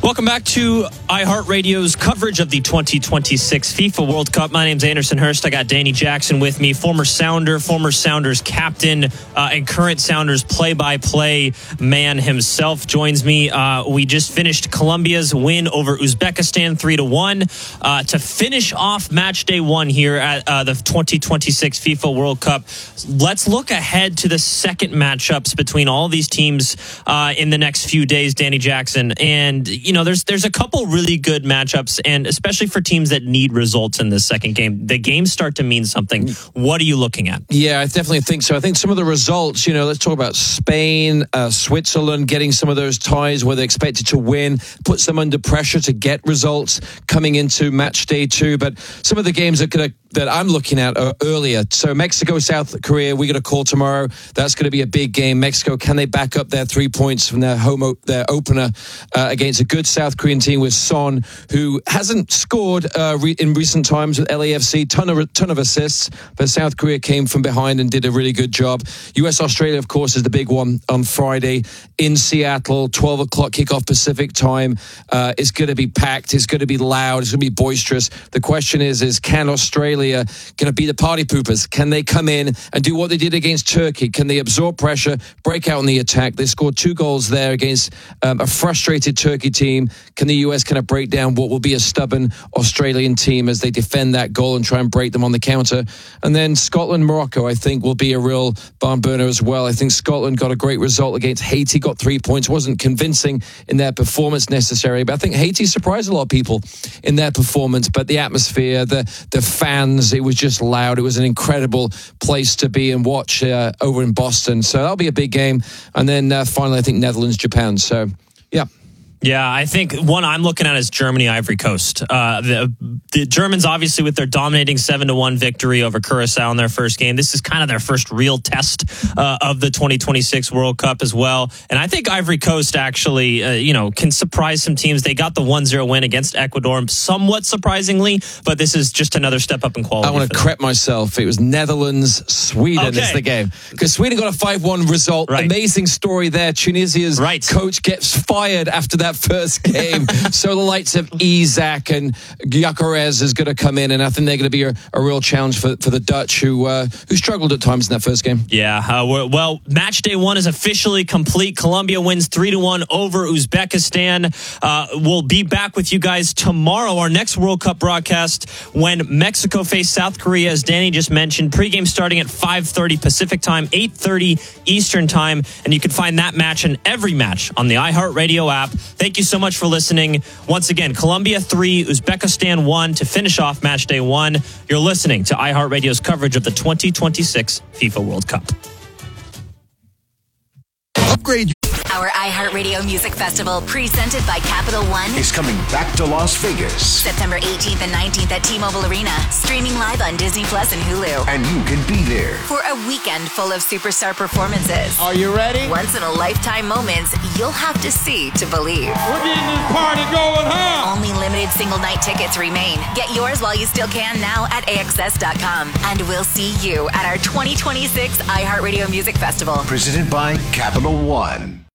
Welcome back to iHeartRadio's coverage of the 2026 FIFA World Cup. My name's Anderson Hurst. I got Danny Jackson with me, former Sounders captain, and current Sounders play-by-play man himself joins me. We just finished Colombia's win over Uzbekistan 3-1 to finish off match day one here at the 2026 FIFA World Cup. Let's look ahead to the second matchups between all these teams in the next few days, Danny Jackson. And you know, there's a couple really good matchups, and especially for teams that need results in this second game. The games start to mean something. What are you looking at? Yeah, I definitely think so. I think some of the results, you know, let's talk about Spain, Switzerland getting some of those ties where they're expected to win, puts them under pressure to get results coming into match day two. But some of the games that I'm looking at are earlier. So Mexico, South Korea, we got a call tomorrow. That's going to be a big game. Mexico, can they back up their 3 points from their opener against a good South Korean team with Son, who hasn't scored in recent times with LAFC, ton of assists, but South Korea came from behind and did a really good job. US-Australia, of course, is the big one on Friday in Seattle, 12 o'clock kickoff Pacific time. It's going to be packed. It's going to be loud. It's going to be boisterous. The question is can Australia going to be the party poopers? Can they come in and do what they did against Turkey? Can they absorb pressure, break out in the attack? They scored 2 goals there against a frustrated Turkey team. Can the US kind of break down what will be a stubborn Australian team as they defend that goal and try and break them on the counter? And then Scotland, Morocco, I think will be a real barn burner as well. I think Scotland got a great result against Haiti, got 3 points. Wasn't convincing in their performance necessarily, but I think Haiti surprised a lot of people in their performance. But the atmosphere, the fans, it was just loud. It was an incredible place to be and watch over in Boston. So that'll be a big game. And then finally, I think Netherlands, Japan. So, yeah. Yeah, I think one I'm looking at is Germany, Ivory Coast. The Germans, obviously, with their dominating 7-1 victory over Curacao in their first game. This is kind of their first real test of the 2026 World Cup as well. And I think Ivory Coast actually, can surprise some teams. They got the 1-0 win against Ecuador, somewhat surprisingly, but this is just another step up in quality. I want to correct myself. It was Netherlands, Sweden is the game. Because Sweden got a 5-1 result. Right. Amazing story there. Tunisia's coach gets fired after that first game. So the likes of Isaac and Gyökeres is going to come in, and I think they're going to be a real challenge for the Dutch, who struggled at times in that first game. Yeah, well, match day one is officially complete. Colombia wins 3-1 over Uzbekistan. We'll be back with you guys tomorrow, our next World Cup broadcast, when Mexico face South Korea, as Danny just mentioned. Pregame starting at 5:30 Pacific time, 8:30 Eastern time, and you can find that match and every match on the iHeartRadio app. Thank you so much for listening. Once again, Colombia 3, Uzbekistan 1 to finish off match day one. You're listening to iHeartRadio's coverage of the 2026 FIFA World Cup. Upgrade. Our iHeartRadio Music Festival, presented by Capital One, is coming back to Las Vegas. September 18th and 19th at T-Mobile Arena. Streaming live on Disney Plus and Hulu. And you can be there for a weekend full of superstar performances. Are you ready? Once-in-a-lifetime moments you'll have to see to believe. We're getting this party going, huh? Only limited single-night tickets remain. Get yours while you still can now at AXS.com. And we'll see you at our 2026 iHeartRadio Music Festival. Presented by Capital One.